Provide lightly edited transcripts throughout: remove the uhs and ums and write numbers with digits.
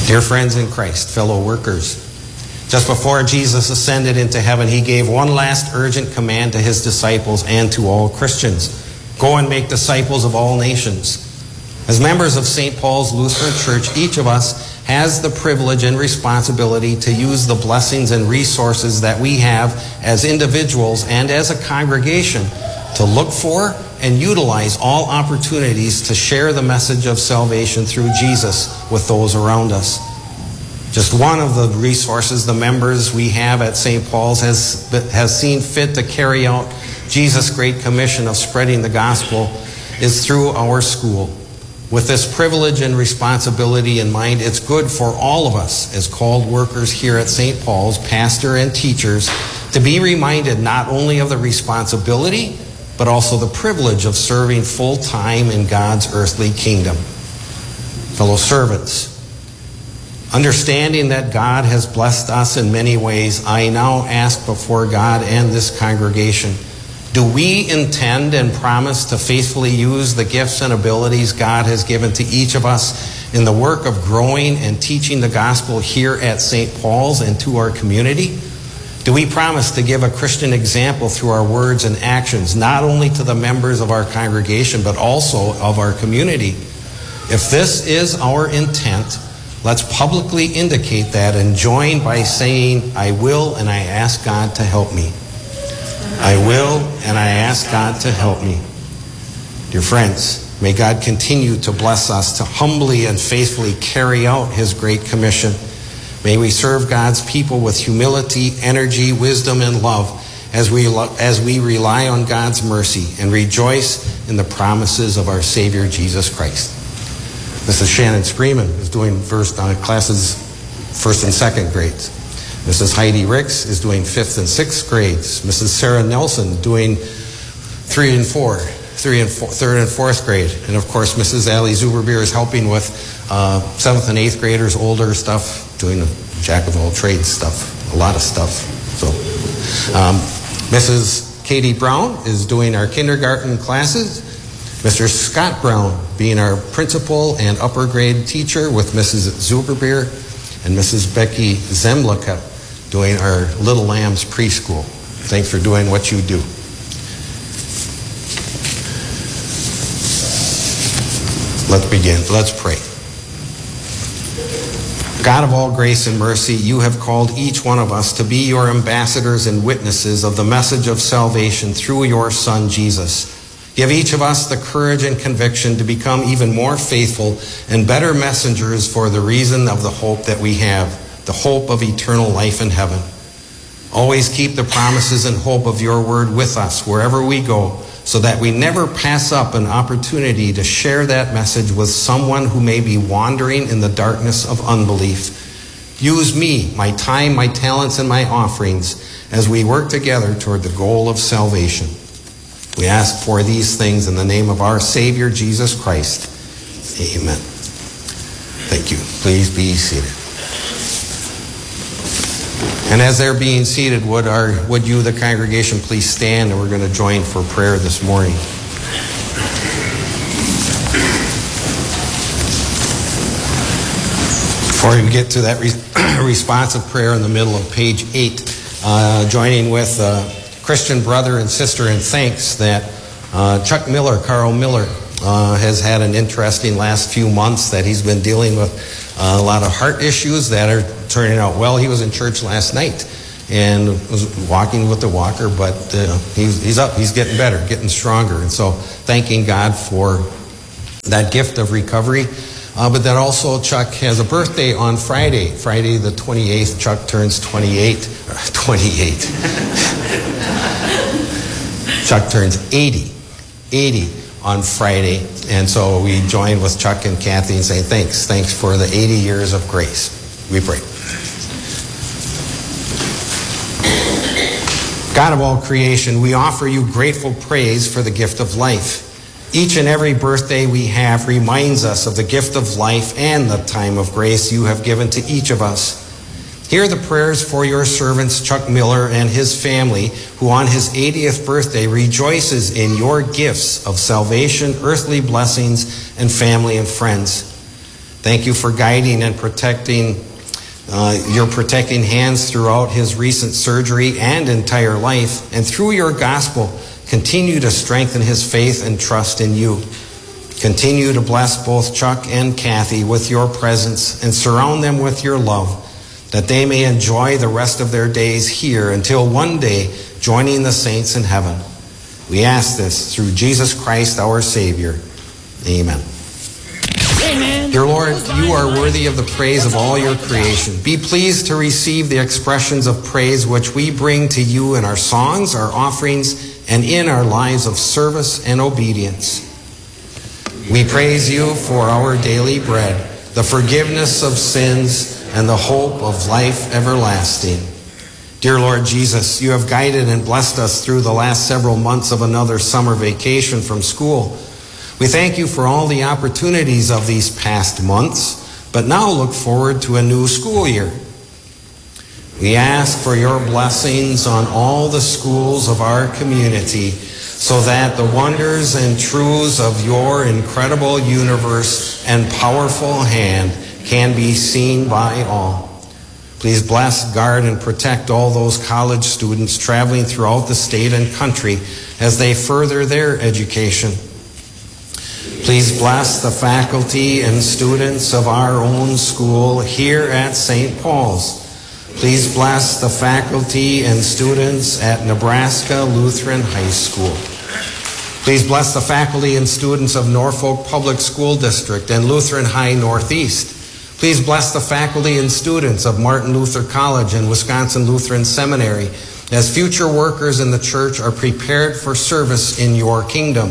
Dear friends in Christ, fellow workers, just before Jesus ascended into heaven, he gave one last urgent command to his disciples and to all Christians. Go and make disciples of all nations. As members of St. Paul's Lutheran Church, each of us has the privilege and responsibility to use the blessings and resources that we have as individuals and as a congregation to look for and utilize all opportunities to share the message of salvation through Jesus with those around us. Just one of the resources the members we have at St. Paul's has seen fit to carry out Jesus' great commission of spreading the gospel is through our school. With this privilege and responsibility in mind, it's good for all of us as called workers here at St. Paul's, pastor and teachers, to be reminded not only of the responsibility, but also the privilege of serving full time in God's earthly kingdom. Fellow servants, understanding that God has blessed us in many ways, I now ask before God and this congregation, do we intend and promise to faithfully use the gifts and abilities God has given to each of us in the work of growing and teaching the gospel here at St. Paul's and to our community? Do we promise to give a Christian example through our words and actions, not only to the members of our congregation, but also of our community? If this is our intent, let's publicly indicate that and join by saying, I will and I ask God to help me. I will and I ask God to help me. Dear friends, may God continue to bless us to humbly and faithfully carry out his great commission. May we serve God's people with humility, energy, wisdom, and love as we rely on God's mercy and rejoice in the promises of our Savior Jesus Christ. Mrs. Shannon Screeman is doing classes 1st and 2nd grades. Mrs. Heidi Ricks is doing 5th and 6th grades. Mrs. Sarah Nelson doing 3rd and 4th grade. And of course, Mrs. Allie Zuberbeer is helping with 7th and 8th graders, older stuff, doing a jack of all trades stuff, a lot of stuff. So, Mrs. Katie Brown is doing our kindergarten classes. Mr. Scott Brown being our principal and upper grade teacher with Mrs. Zuberbeer, and Mrs. Becky Zemlicka doing our Little Lambs preschool. Thanks for doing what you do. Let's begin. Let's pray. God of all grace and mercy, you have called each one of us to be your ambassadors and witnesses of the message of salvation through your Son, Jesus. Give each of us the courage and conviction to become even more faithful and better messengers for the reason of the hope that we have, the hope of eternal life in heaven. Always keep the promises and hope of your word with us wherever we go, so that we never pass up an opportunity to share that message with someone who may be wandering in the darkness of unbelief. Use me, my time, my talents, and my offerings as we work together toward the goal of salvation. We ask for these things in the name of our Savior, Jesus Christ. Amen. Thank you. Please be seated. And as they're being seated, would you, the congregation, please stand, and we're going to join for prayer this morning. Before we get to that responsive prayer in the middle of page 8, joining with Christian brother and sister in thanks that Chuck Miller, Carl Miller, has had an interesting last few months that he's been dealing with a lot of heart issues that are turning out well. He was in church last night and was walking with the walker, but he's up, he's getting better, getting stronger. And so thanking God for that gift of recovery. But then also Chuck has a birthday on Friday the 28th. Chuck turns 28. Chuck turns 80 on Friday. And so we join with Chuck and Kathy and say thanks for the 80 years of grace. We pray. God of all creation, we offer you grateful praise for the gift of life. Each and every birthday we have reminds us of the gift of life and the time of grace you have given to each of us. Hear the prayers for your servants Chuck Miller and his family, who on his 80th birthday rejoices in your gifts of salvation, earthly blessings, and family and friends. Thank you for guiding and protecting your protecting hands throughout his recent surgery and entire life. And through your gospel, continue to strengthen his faith and trust in you. Continue to bless both Chuck and Kathy with your presence and surround them with your love, that they may enjoy the rest of their days here until one day joining the saints in heaven. We ask this through Jesus Christ our Savior. Amen. Amen. Dear Lord, you are worthy of the praise of all your creation. Be pleased to receive the expressions of praise which we bring to you in our songs, our offerings, and in our lives of service and obedience. We praise you for our daily bread, the forgiveness of sins, and the hope of life everlasting. Dear Lord Jesus, you have guided and blessed us through the last several months of another summer vacation from school. We thank you for all the opportunities of these past months, but now look forward to a new school year. We ask for your blessings on all the schools of our community so that the wonders and truths of your incredible universe and powerful hand can be seen by all. Please bless, guard, and protect all those college students traveling throughout the state and country as they further their education. Please bless the faculty and students of our own school here at St. Paul's. Please bless the faculty and students at Nebraska Lutheran High School. Please bless the faculty and students of Norfolk Public School District and Lutheran High Northeast. Please bless the faculty and students of Martin Luther College and Wisconsin Lutheran Seminary as future workers in the church are prepared for service in your kingdom.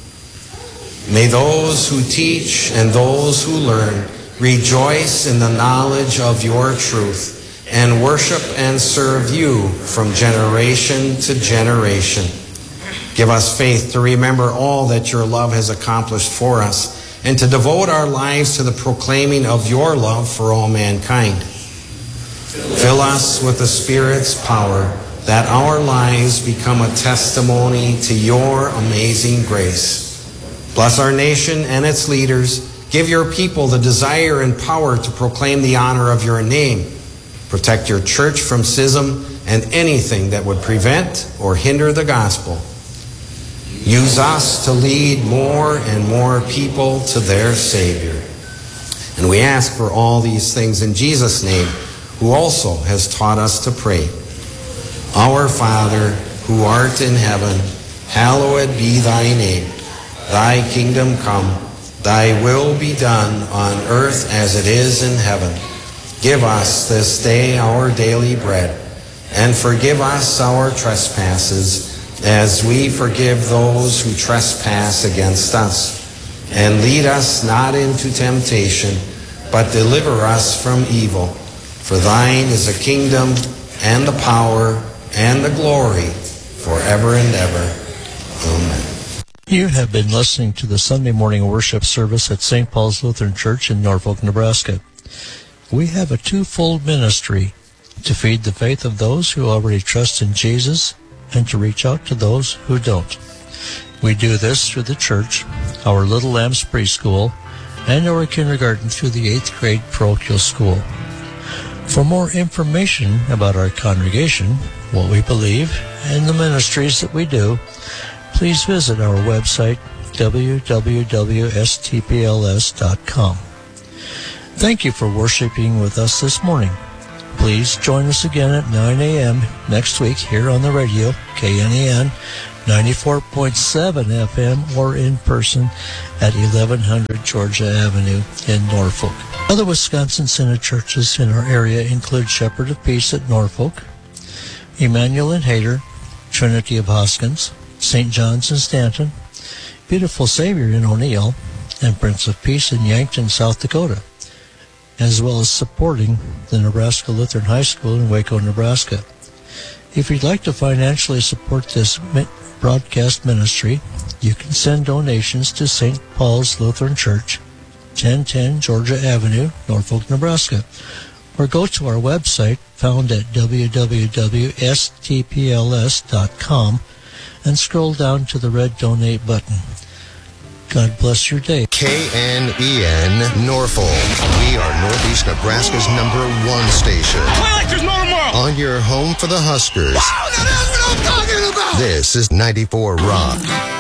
May those who teach and those who learn rejoice in the knowledge of your truth and worship and serve you from generation to generation. Give us faith to remember all that your love has accomplished for us, and to devote our lives to the proclaiming of your love for all mankind. Fill us with the Spirit's power, that our lives become a testimony to your amazing grace. Bless our nation and its leaders. Give your people the desire and power to proclaim the honor of your name. Protect your church from schism and anything that would prevent or hinder the gospel. Use us to lead more and more people to their Savior. And we ask for all these things in Jesus' name, who also has taught us to pray. Our Father, who art in heaven, hallowed be thy name. Thy kingdom come, thy will be done on earth as it is in heaven. Give us this day our daily bread, and forgive us our trespasses, as we forgive those who trespass against us. And lead us not into temptation, but deliver us from evil. For thine is the kingdom, and the power, and the glory, forever and ever. Amen. You have been listening to the Sunday morning worship service at St. Paul's Lutheran Church in Norfolk, Nebraska. We have a twofold ministry: to feed the faith of those who already trust in Jesus, and to reach out to those who don't. We do this through the church, our Little Lambs preschool, and our kindergarten through the 8th grade parochial school. For more information about our congregation, what we believe, and the ministries that we do, please visit our website, www.stpls.com. Thank you for worshiping with us this morning. Please join us again at 9 a.m. next week here on the radio, KNEN 94.7 FM, or in person at 1100 Georgia Avenue in Norfolk. Other Wisconsin Synod churches in our area include Shepherd of Peace at Norfolk, Emmanuel in Hayter, Trinity of Hoskins, St. John's in Stanton, Beautiful Savior in O'Neill, and Prince of Peace in Yankton, South Dakota, as well as supporting the Nebraska Lutheran High School in Waco, Nebraska. If you'd like to financially support this broadcast ministry, you can send donations to St. Paul's Lutheran Church, 1010 Georgia Avenue, Norfolk, Nebraska, or go to our website found at www.stpls.com and scroll down to the red donate button. God bless your day. KNEN Norfolk. We are Northeast Nebraska's #1 station. Play like there's no tomorrow. On your home for the Huskers. Wow, that's what I'm talking about. This is 94 Rock.